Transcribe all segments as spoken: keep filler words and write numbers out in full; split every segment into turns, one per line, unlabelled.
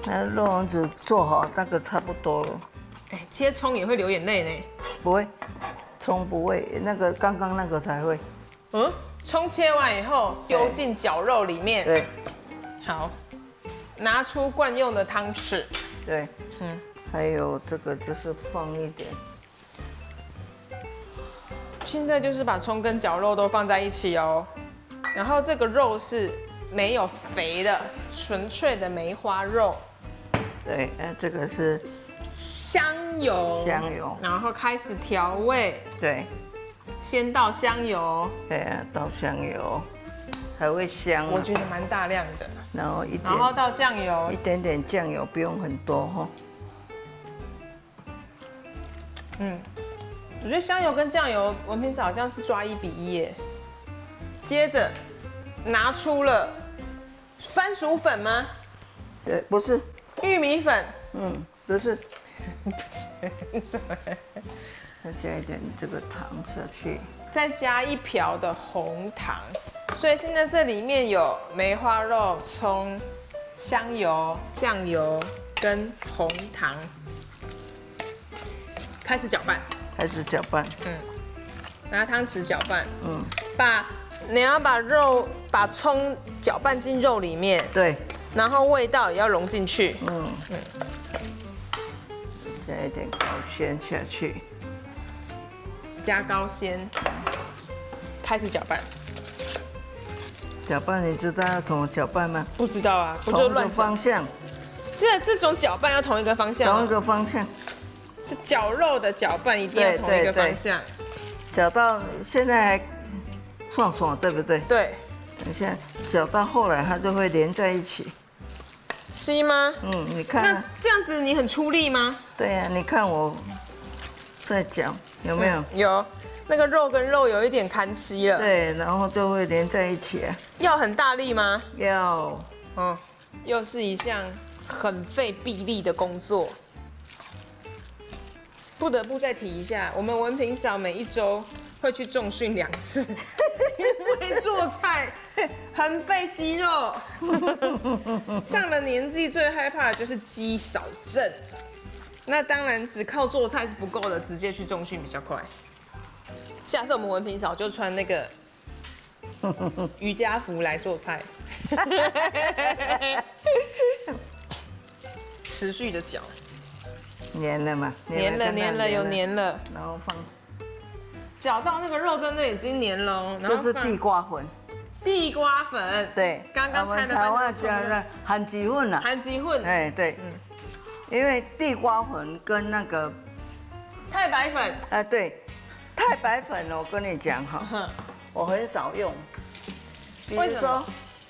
那肉丸子做好，那个差不多了。
哎，切葱也会流眼泪呢。
不会，葱不会，那个刚刚那个才会。
嗯，葱切完以后丢进绞肉里面。
对。
好，拿出惯用的汤匙。
对。
嗯。
还有这个就是放一点。
现在就是把葱跟绞肉都放在一起哦。然后这个肉是没有肥的，纯粹的梅花肉。
对，呃，这个是
香油，
香油，
然后开始调味。
对，
先倒香油，
对啊，倒香油才会香、啊。
我觉得蛮大量的。
然后一点，
然后倒酱油，
一点点酱油，不用很多哈。
嗯，我觉得香油跟酱油，文平嫂好像是抓一比一耶。接着拿出了番薯粉吗？
对，不是。
玉米粉。
嗯，不是。
不是什么？
再加一点这个糖下去。
再加一瓢的红糖。所以现在这里面有梅花肉、葱、香油、酱油跟红糖。开始搅拌。
开始搅拌。
嗯。拿汤匙搅拌。
嗯。把。
你要把肉、把葱搅拌进肉里面，
对，
然后味道也要融进去。嗯嗯，
加一点高鲜下去，
加高鲜，开始搅拌。
搅拌，你知道要怎么搅拌吗？
不知道啊，不就乱搅。
方向。
是这种搅拌要同一个方向。
同一个方向。
是绞肉的搅拌一定要同一个方向。
搅到现在还。爽爽，对不对？
对。
等一下搅到后来，它就会连在一起。
吸吗？
嗯，你看。
那这样子你很出力吗？
对呀、啊，你看我在搅，有没有、嗯？
有，那个肉跟肉有一点看稀了。
对，然后就会连在一起啊。
要很大力吗？
要。
嗯，又是一项很费臂力的工作。不得不再提一下，我们文平嫂每一周会去重训两次，因为做菜很费肌肉。上了年纪最害怕的就是肌少症。那当然，只靠做菜是不够的，直接去重训比较快。下次我们文平嫂就穿那个瑜伽服来做菜，持续的搅。
粘了嘛？
粘了，粘了，有粘了。
然后放，
搅到那个肉真的已经粘了，然后
就是地瓜粉。
地瓜粉，
对，
刚刚猜的
台湾讲的韩吉混啊。
韩吉混，
哎对，嗯，因为地瓜粉跟那个
太白粉，
哎对，太白粉我跟你讲哈，我很少用。
为什么？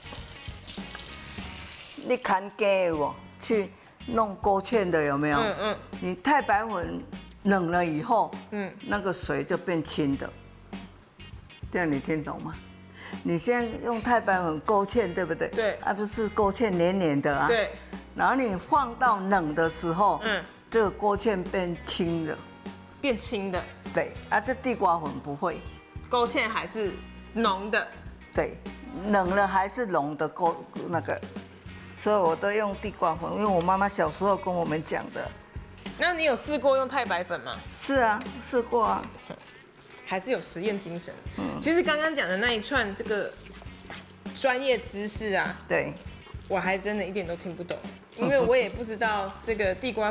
你看给我去。弄勾芡的有没有？嗯嗯。你太白粉冷了以后，嗯，那个水就变清的。这样你听懂吗？你现在用太白粉勾芡，对不对？
对。
啊，不是勾芡黏黏的啊。
对。
然后你放到冷的时候，嗯，这个勾芡变清的。
变清的。
对。啊，这地瓜粉不会。
勾芡还是浓的。
对，冷了还是浓的勾那个。所以我都用地瓜粉，因为我妈妈小时候跟我们讲的。
那你有试过用太白粉吗？
是啊，试过啊，
还是有实验精神。嗯，其实刚刚讲的那一串这个专业知识啊，
对，
我还真的一点都听不懂，因为我也不知道这个地瓜